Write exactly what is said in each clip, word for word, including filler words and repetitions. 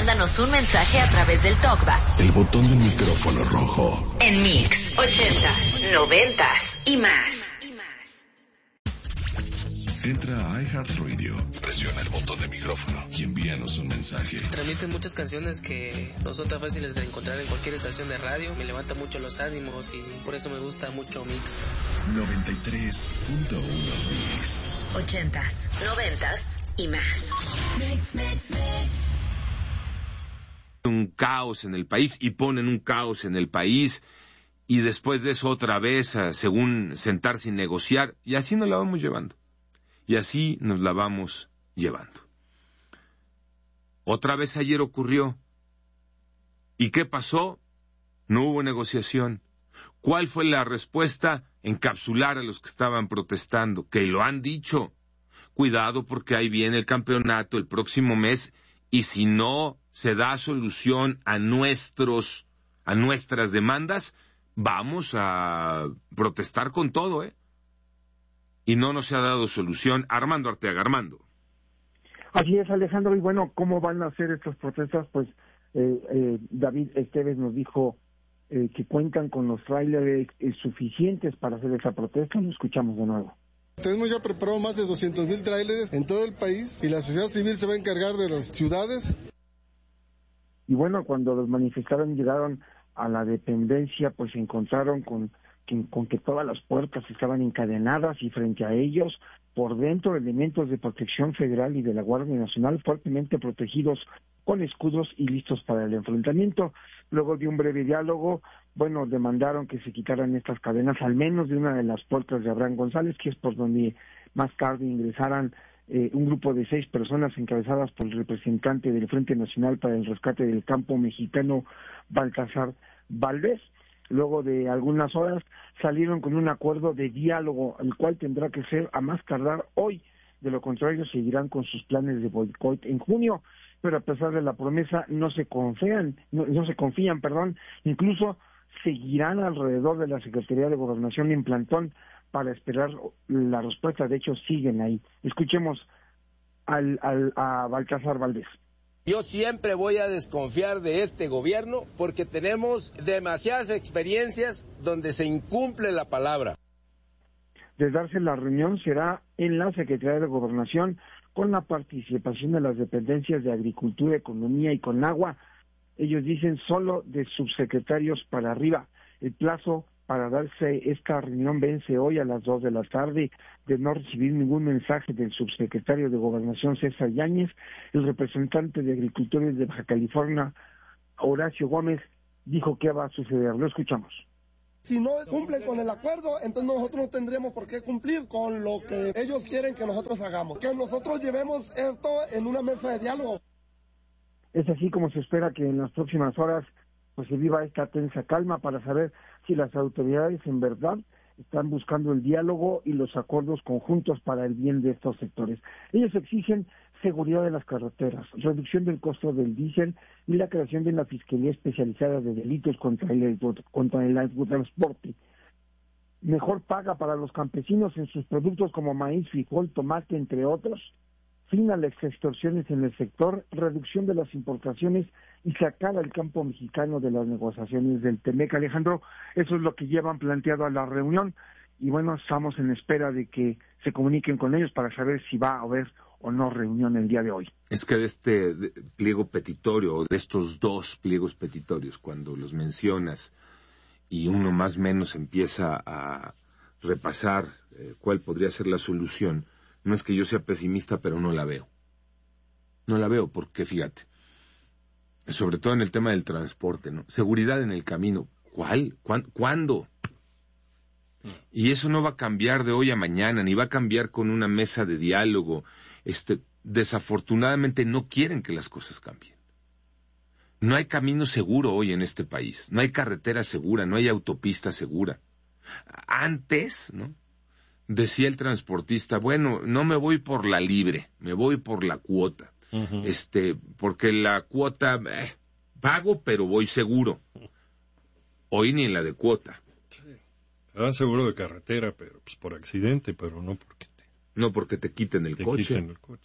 mándanos un mensaje a través del TalkBack. El botón del micrófono rojo. En Mix, ochentas, noventas y más. Entra a iHeartRadio, presiona el botón de micrófono y envíanos un mensaje. Transmiten muchas canciones que no son tan fáciles de encontrar en cualquier estación de radio. Me levanta mucho los ánimos y por eso me gusta mucho Mix. noventa y tres punto uno Mix. Ochentas, noventas y más. Mix, mix, mix. Un caos en el país y ponen un caos en el país y después de eso otra vez, según sentarse y negociar, y así nos la vamos llevando. Y así nos la vamos llevando. Otra vez ayer ocurrió. ¿Y qué pasó? No hubo negociación. ¿Cuál fue la respuesta? Encapsular a los que estaban protestando, que lo han dicho. Cuidado porque ahí viene el campeonato el próximo mes y si no se da solución a nuestros, a nuestras demandas, vamos a protestar con todo, ¿eh? Y no nos ha dado solución. Armando Arteaga. Armando. Así es, Alejandro, y bueno, ¿cómo van a ser estas protestas? Pues eh, eh, David Esteves nos dijo eh, que cuentan con los tráileres eh, suficientes para hacer esa protesta. Lo escuchamos de nuevo. Tenemos ya preparado más de doscientos mil tráileres en todo el país y la sociedad civil se va a encargar de las ciudades. Y bueno, cuando los manifestantes llegaron a la dependencia, pues se encontraron con Que, con que todas las puertas estaban encadenadas y frente a ellos, por dentro, elementos de protección federal y de la Guardia Nacional fuertemente protegidos con escudos y listos para el enfrentamiento. Luego de un breve diálogo, bueno, demandaron que se quitaran estas cadenas, al menos de una de las puertas de Abraham González, que es por donde más tarde ingresaran eh, un grupo de seis personas encabezadas por el representante del Frente Nacional para el Rescate del Campo mexicano, Baltasar Valdés. Luego de algunas horas salieron con un acuerdo de diálogo, el cual tendrá que ser a más tardar hoy. De lo contrario, seguirán con sus planes de boicot en junio. Pero a pesar de la promesa, no se confían, no, no se confían, perdón. Incluso seguirán alrededor de la Secretaría de Gobernación en plantón para esperar la respuesta. De hecho, siguen ahí. Escuchemos al, al, a Baltasar Valdés. Yo siempre voy a desconfiar de este gobierno porque tenemos demasiadas experiencias donde se incumple la palabra. De darse la reunión será en la Secretaría de Gobernación con la participación de las dependencias de Agricultura, Economía y Conagua. Ellos dicen solo de subsecretarios para arriba. El plazo para darse esta reunión vence hoy a las dos de la tarde. De no recibir ningún mensaje del subsecretario de Gobernación, César Yáñez, el representante de Agricultores de Baja California, Horacio Gómez, dijo que va a suceder. Lo escuchamos. Si no cumplen con el acuerdo, entonces nosotros no tendremos por qué cumplir con lo que ellos quieren que nosotros hagamos. Que nosotros llevemos esto en una mesa de diálogo. Es así como se espera que en las próximas horas pues se viva esta tensa calma para saber si las autoridades en verdad están buscando el diálogo y los acuerdos conjuntos para el bien de estos sectores. Ellos exigen seguridad de las carreteras, reducción del costo del diésel y la creación de una fiscalía especializada de delitos contra el, contra el transporte. Mejor paga para los campesinos en sus productos como maíz, frijol, tomate, entre otros. Fin a las extorsiones en el sector, reducción de las importaciones y sacar al campo mexicano de las negociaciones del Temec. Alejandro, eso es lo que llevan planteado a la reunión y bueno, estamos en espera de que se comuniquen con ellos para saber si va a haber o no reunión el día de hoy. Es que de este pliego petitorio, o de estos dos pliegos petitorios, cuando los mencionas y uno más o menos empieza a repasar eh, cuál podría ser la solución, no es que yo sea pesimista, pero no la veo. No la veo porque, fíjate, sobre todo en el tema del transporte, ¿no? Seguridad en el camino. ¿Cuál? ¿Cuán, ¿Cuándo? Y eso no va a cambiar de hoy a mañana, ni va a cambiar con una mesa de diálogo. Este, desafortunadamente no quieren que las cosas cambien. No hay camino seguro hoy en este país. No hay carretera segura, no hay autopista segura. Antes, ¿no?, decía el transportista, bueno, no me voy por la libre, me voy por la cuota. Uh-huh. Este, porque la cuota, eh, pago, pero voy seguro. Hoy ni en la de cuota. Sí. Te dan seguro de carretera, pero pues por accidente, pero no porque te... No porque te quiten el te coche. Quiten el coche sí.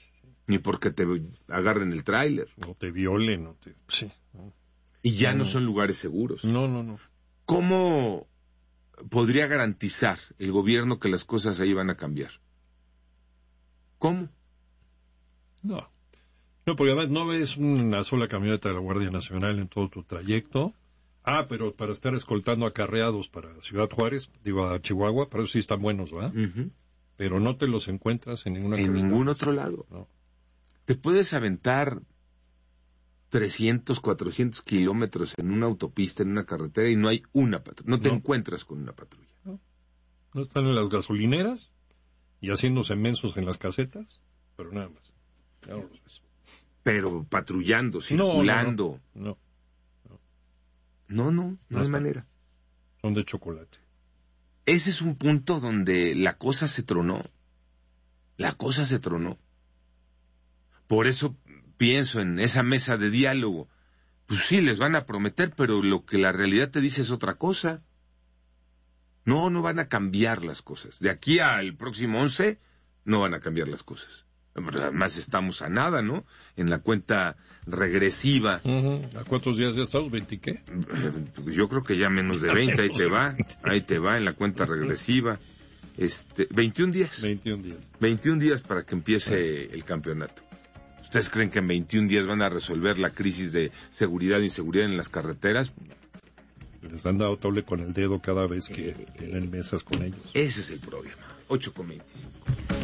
ni porque te agarren el tráiler. O te violen, o te... Sí. No. Y ya no, no son lugares seguros. No, no, no. ¿Cómo podría garantizar el gobierno que las cosas ahí van a cambiar? ¿Cómo? No. No, porque además no ves una sola camioneta de la Guardia Nacional en todo tu trayecto. Ah, pero para estar escoltando acarreados para Ciudad Juárez, digo, a Chihuahua, para eso sí están buenos, ¿verdad? Uh-huh. Pero no te los encuentras en ninguna En carretera. ningún otro lado. No. Te puedes aventar trescientos, cuatrocientos kilómetros en una autopista, en una carretera, y no hay una patrulla. No te No. encuentras con una patrulla. No. No están en las gasolineras y haciéndose mensos en las casetas, pero nada más. Ya no los ves. Pero patrullando, circulando. No, no, no. No, no, no, no hay está. manera. Son de chocolate. Ese es un punto donde la cosa se tronó. La cosa se tronó. Por eso pienso en esa mesa de diálogo. Pues sí, les van a prometer, pero lo que la realidad te dice es otra cosa. No, no van a cambiar las cosas. De aquí al próximo once, no van a cambiar las cosas. Además estamos a nada, ¿no? En la cuenta regresiva. Uh-huh. ¿A cuántos días ya estamos? ¿veinte qué? Yo creo que ya menos de veinte, ahí te va. Ahí te va en la cuenta regresiva. Este, veintiún días. veintiún días. veintiún días para que empiece el campeonato. ¿Ustedes creen que en veintiún días van a resolver la crisis de seguridad e inseguridad en las carreteras? Les han dado doble con el dedo cada vez que tienen mesas con ellos. Ese es el problema. ocho con veinticinco.